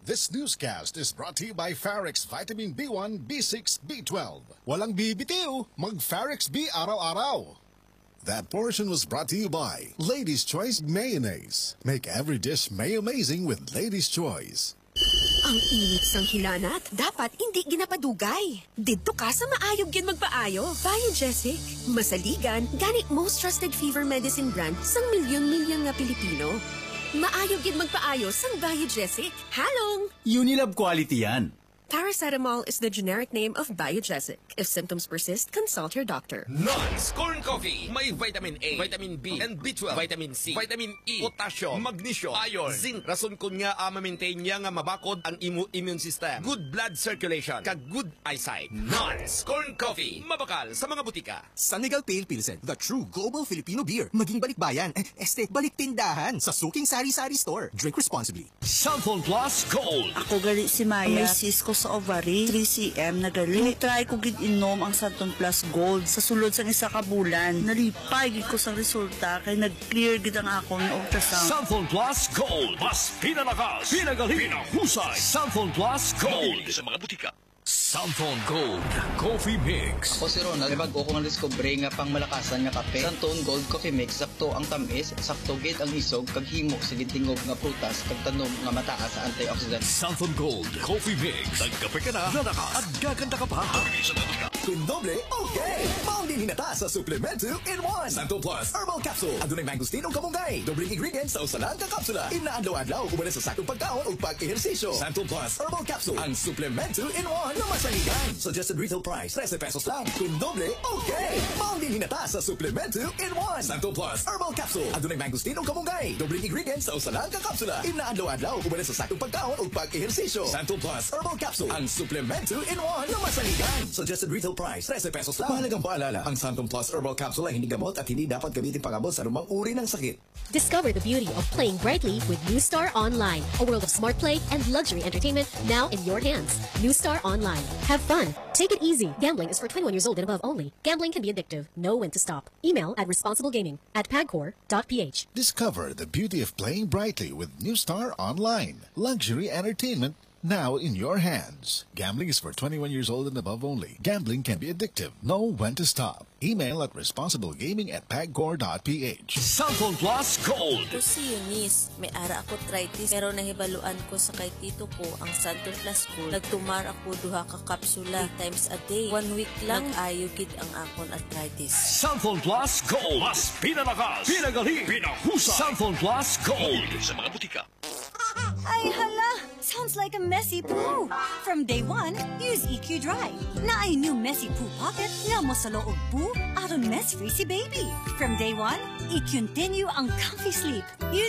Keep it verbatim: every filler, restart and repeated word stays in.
This newscast is brought to you by Farex Vitamin B one, B six, B twelve. Walang bibitiw, mag-Farex B araw-araw. That portion was brought to you by Lady's Choice Mayonnaise. Make every dish may-amazing with Lady's Choice. Ang init sang hilanat, dapat hindi ginapadugay. Dito ka sa maayog gin magpaayo. Biogesic, masaligan, gani most trusted fever medicine brand sang milyon-milyon nga Pilipino. Maayog gin magpaayo sang Biogesic. Halong! Unilab quality yan. Paracetamol is the generic name of Biogesic. If symptoms persist, consult your doctor. Nuts Corn Coffee. May vitamin A, vitamin B, and B twelve, vitamin C, vitamin E, potassium, magnesium, iron, zinc. Rason kun nga ama maintain niya nga mabakod ang imo immune system. Good blood circulation, kag good eyesight. Nuts Corn Coffee. Mabakal sa mga butika. San Miguel Pale Pilsen, the true global Filipino beer. Maging balikbayan, eh, este, balik tindahan sa suking sari-sari store. Drink responsibly. Santon Plus Gold. Ako gali si Maya. May sis ko sa ovary, three centimeters na gali. Try ko gid inom ang Santon Plus Gold sa sulod sang isa ka bulan. Nalipay gid ko sa resulta kay nag-clear gid ang akong ultrasound. Santon Plus Gold. Mas pinalakas, pinagaling, pinahusay. Santon Plus Gold. Sa mga butika. Santon Gold Coffee Mix. Ako si Ronald, may bago ko nga discovery nga pang malakasan nga kape. Santon Gold Coffee Mix, sakto ang tamis, sakto gid ang isog, kag himo sa tingog nga prutas, kag tanom nga mataas sa antioxidant. Santon Gold Coffee Mix. Nagkape ka na, nalakas, at gaganda ka pa. Pindoble, okay! Maundin hinata sa Supplement two in one. Santon Plus Herbal Capsule. Adunay mangosteen o kamunggay. Dobling ingredients sa usalan ka kapsula. Inaadlaw-adlaw, umanan sa sakong pagkaon o pag-ehersisyo. Santon Plus Herbal Capsule. Ang Supplement two in one na masaligan. Suggested retail price, thirteen pesos lang. Pindoble, okay! Maundin hinata sa Supplement two in one. Santon Plus Herbal Capsule. Adunay mangosteen o kamunggay. Dobling ingredients sa usalan ka kapsula. Inaadlaw-adlaw, umanan sa sakong pagkaon o pag-ehersisyo. Santon Plus Herbal Capsule. Ang Supplement two in one na masaligan. Suggested retail price, thirteen pesos lang. Mahalagang paalala, ang Santon Plus Herbal Capsule ay hindi gamot at hindi dapat gamitin pangabot sa anumang uri ng sakit. Discover the beauty of playing brightly with New Star Online, a world of smart play and luxury entertainment now in your hands. New Star Online. Have fun. Take it easy. Gambling is for twenty-one years old and above only. Gambling can be addictive. Know when to stop. Email at responsiblegaming at pagcor dot p h. Discover the beauty of playing brightly with New Star Online. Luxury entertainment now in your hands. Gambling is for twenty-one years old and above only. Gambling can be addictive. Know when to stop. Email at responsiblegaming at pagcor dot p h. Santon Plus Gold. Ako si Eunice, may ara ako arthritis pero nahibaluan ko sa kay tito ko ang Santon Plus Gold. Nagtumar ako duha ka kapsula three times a day. One week lang nag-ayo gid ang akon arthritis. Santon Plus Gold. Mas pinalakas, pinagaling, pinahusay. Santon Plus Gold. Sa mga butika. Ay, hala! Sounds like a messy poo. From day one, use E Q Dry. Na ay new messy poo pocket nga mo sa loob poo aron mess-free si baby. From day one, i-continue ang comfy sleep. Use